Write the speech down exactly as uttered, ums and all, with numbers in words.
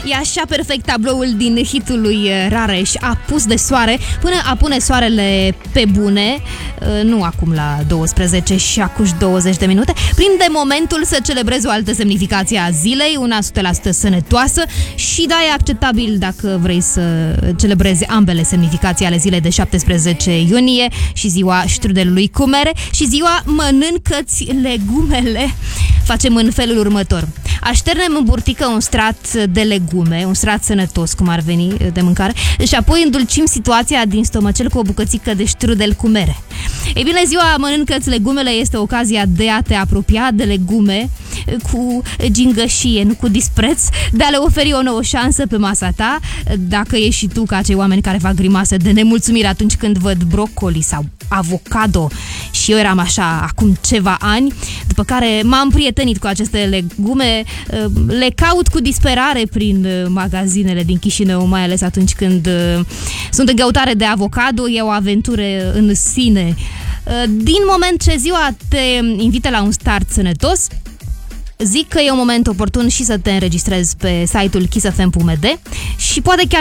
E așa perfect tabloul din hitul lui Rareș, Apus de soare, până apune soarele pe bune, nu acum la douăsprezece și acuși douăzeci de minute, prinde momentul să celebrezi o altă semnificație a zilei, una o sută la sută sănătoasă și da, e acceptabil dacă vrei să celebrezi ambele semnificații ale zilei de șaptesprezece iunie, și ziua ștrudelului cu mere și ziua mănâncă-ți legumele. Facem în felul următor. Așternem în burtică un strat de legume, un strat sănătos, cum ar veni, de mâncare, și apoi îndulcim situația din stomacel cu o bucățică de ștrudel cu mere. Ei bine, ziua mănâncă-ți legumele este ocazia de a te apropia de legume cu gingășie, nu cu dispreț, de a le oferi o nouă șansă pe masa ta, dacă ești și tu ca acei oameni care fac grimase de nemulțumire atunci când văd brocoli sau avocado. Și eu eram așa acum ceva ani, după care m-am prietenit cu aceste legume, le caut cu disperare prin magazinele din Chișinău, mai ales atunci când sunt în căutare de avocado. E o aventură în sine. Din moment ce ziua te invită la un start sănătos, zic că e un moment oportun și să te înregistrezi pe site-ul kiss f m punct m d și poate chiar